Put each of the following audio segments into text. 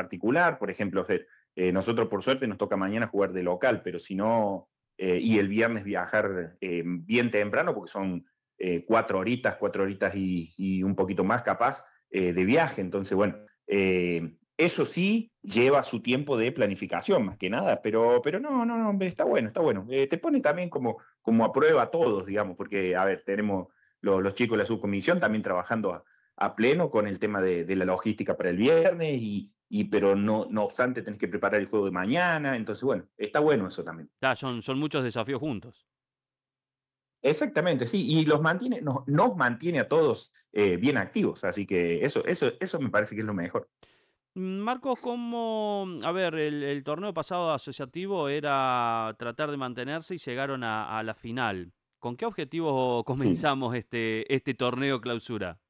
particular. Por ejemplo, nosotros por suerte nos toca mañana jugar de local, pero si no, y el viernes viajar bien temprano, porque son 4 horitas y un poquito más capaz de viaje. Entonces, bueno, eso sí lleva su tiempo de planificación, más que nada, pero no, está bueno, está bueno. Te pone también como a prueba a todos, digamos, porque, a ver, tenemos los chicos de la subcomisión también trabajando a pleno con el tema de la logística para el viernes, pero no obstante tenés que preparar el juego de mañana, entonces, bueno, está bueno eso también. Ya, son muchos desafíos juntos. Exactamente, sí, y nos mantiene a todos bien activos, así que eso me parece que es lo mejor. Marcos, ¿cómo? A ver, el torneo pasado asociativo era tratar de mantenerse y llegaron a la final. ¿Con qué objetivo Sí. comenzamos este torneo clausura?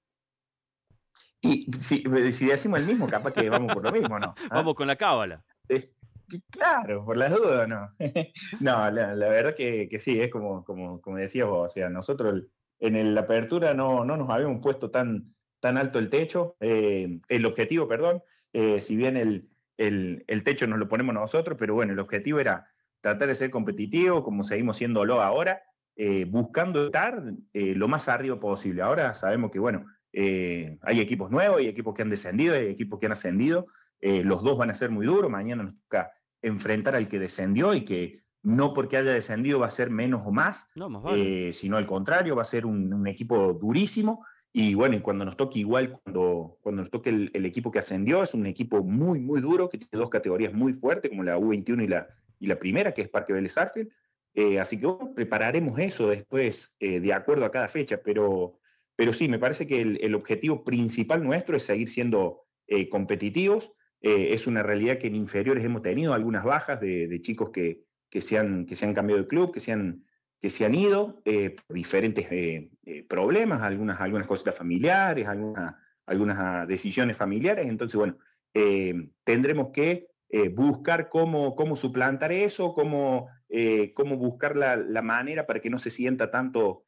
Y si decimos el mismo, capaz que vamos por lo mismo, ¿no? ¿Ah? Vamos con la cábala. Claro, por las dudas, ¿no? No, la verdad que sí, es como decías vos, o sea, nosotros la apertura no nos habíamos puesto tan alto el techo, el objetivo, perdón, si bien el techo nos lo ponemos nosotros, pero bueno, el objetivo era tratar de ser competitivo, como seguimos siéndolo ahora, buscando estar lo más arriba posible. Ahora sabemos que, bueno, hay equipos nuevos, hay equipos que han descendido, hay equipos que han ascendido, los dos van a ser muy duros, mañana nos toca enfrentar al que descendió y que no porque haya descendido va a ser menos o más, No, más vale. sino al contrario, va a ser un equipo durísimo. Y bueno, y cuando nos toque igual, cuando nos toque el equipo que ascendió, es un equipo muy, muy duro, que tiene dos categorías muy fuertes, como la U21 y la primera, que es Parque Vélez Sarsfield. Así que bueno, prepararemos eso después, de acuerdo a cada fecha, pero sí, me parece que el objetivo principal nuestro es seguir siendo competitivos. Es una realidad que en inferiores hemos tenido algunas bajas de chicos que se han cambiado de club, que se han ido por diferentes problemas, algunas cosas familiares, algunas decisiones familiares. Entonces, bueno, tendremos que buscar cómo suplantar eso, cómo buscar la manera para que no se sienta tanto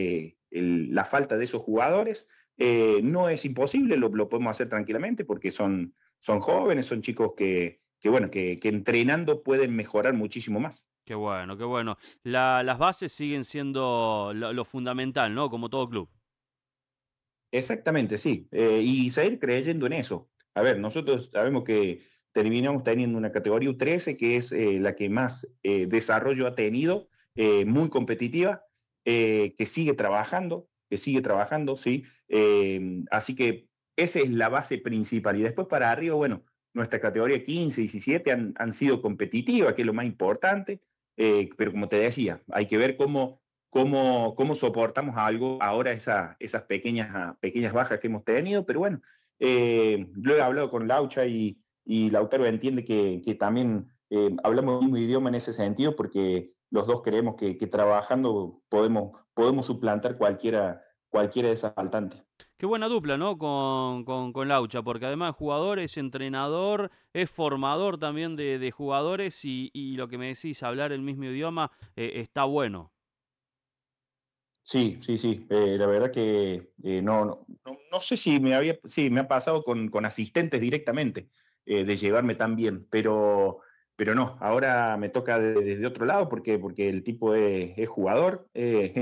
la falta de esos jugadores. No es imposible, lo podemos hacer tranquilamente porque son jóvenes, son chicos bueno, que entrenando pueden mejorar muchísimo más. Qué bueno, qué bueno. Las bases siguen siendo lo fundamental, ¿no? Como todo club. Exactamente, sí. Y seguir creyendo en eso. A ver, nosotros sabemos que terminamos teniendo una categoría U13 que es la que más desarrollo ha tenido, muy competitiva, que sigue trabajando, sí. Así que esa es la base principal. Y después para arriba, bueno, nuestra categoría 15, 17 han sido competitivas, que es lo más importante, pero como te decía, hay que ver cómo soportamos algo ahora esas pequeñas bajas que hemos tenido, pero bueno, lo he hablado con Laucha y Lautaro entiende que también hablamos el mismo idioma en ese sentido porque los dos creemos que trabajando podemos suplantar cualquiera de esas faltantes. Qué buena dupla, ¿no? Con Laucha, porque además jugador es entrenador, es formador también de jugadores y lo que me decís, hablar el mismo idioma, está bueno. Sí, sí, sí. La verdad que no sé si me ha pasado con asistentes directamente, de llevarme tan bien, pero no, ahora me toca desde otro lado porque el tipo es jugador,